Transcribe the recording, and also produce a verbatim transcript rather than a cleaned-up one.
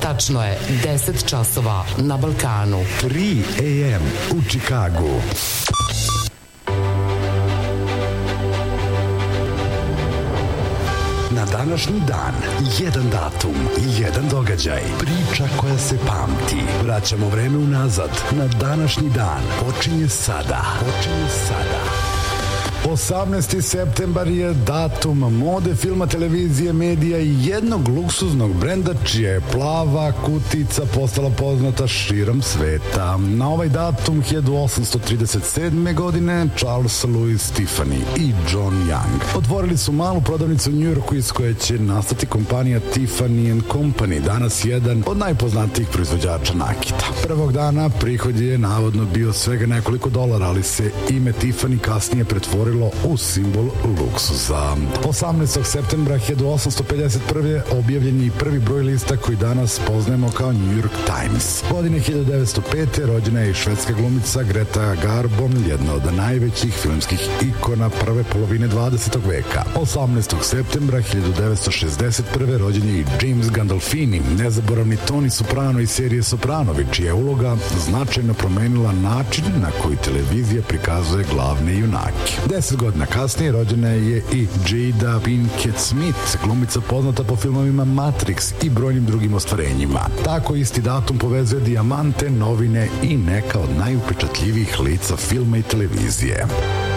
Tačno je deset časova na Balkanu. tri a m u Čikagu. Na današnji dan, jedan datum, jedan događaj, priča koja se pamti. Vraćamo vreme unazad. Na današnji dan počinje sada. Počinje sada. osamnaesti septembar je datum mode, filma, televizije, medija i jednog luksuznog brenda čija je plava kutica postala poznata širom sveta. Na ovaj datum hiljadu osamsto trideset sedme. godine Charles Louis Tiffany i John Young otvorili su malu prodavnicu u Njujorku iz koje će nastati kompanija Tiffany and Company, danas jedan od najpoznatijih proizvođača nakita. Prvog dana prihod je navodno bio svega nekoliko dolara, ali se ime Tiffany kasnije pretvorilo u simbol luksuza. osamnaestog septembra hiljadu osamsto pedeset prve. objavljen je i prvi broj lista koji danas poznajemo kao New York Times. Godine hiljadu devetsto pete. rođena je i švedska glumica Greta Garbo, jedna od najvećih filmskih ikona prve polovine dvadesetog veka. osamnaestog septembra hiljadu devetsto šezdeset prve. rođen je i James Gandolfini, nezaboravni Tony Soprano iz serije Sopranovi, čija je uloga značajno promenila način na koji televizija prikazuje glavne junake. Deset godina kasnije rođena je i Jada Pinkett Smith, glumica poznata po filmovima Matrix i brojnim drugim ostvarenjima. Tako isti datum povezuje dijamante, novine i neka od najupečatljivijih lica filma i televizije.